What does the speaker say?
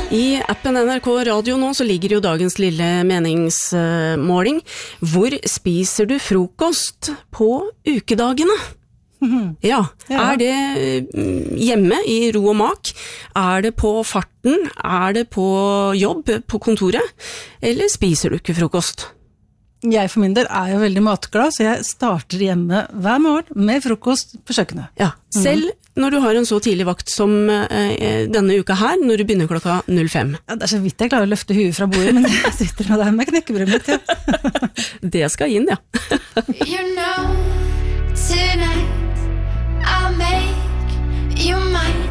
I appen NRK Radio nå så ligger jo dagens lille meningsmåling. Hvor spiser du frokost på ukedagene? Ja, det hjemme i ro og mak? Det på farten? Det på jobb, på kontoret? Eller spiser du ikke frokost? Jeg for min del jo veldig matglad, så jeg starter hjemme hver morgen med frokost på kjøkkenet. Ja, selv når du har en så tidlig vakt som denne uka her, når du begynner klokka 05. Ja, det så vidt jeg klarer å løfte huet fra bordet, men jeg sitter med deg med knekkebrød mitt, ja. Det skal inn, ja. You know, tonight I'll make you mine.